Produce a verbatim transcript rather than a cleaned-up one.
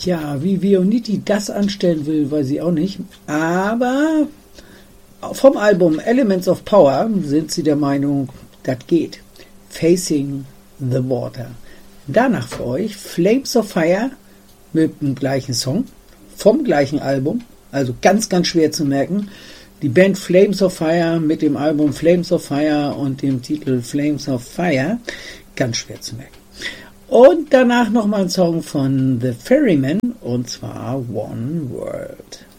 Tja, wie Veoniti das anstellen will, weiß ich auch nicht. Aber vom Album Elements of Power sind sie der Meinung, das geht. Facing the Water. Danach für euch Flames of Fire mit dem gleichen Song, vom gleichen Album, also ganz, ganz schwer zu merken. Die Band Flames of Fire mit dem Album Flames of Fire und dem Titel Flames of Fire, ganz schwer zu merken. Und danach nochmal ein Song von The Ferrymen, und zwar One World.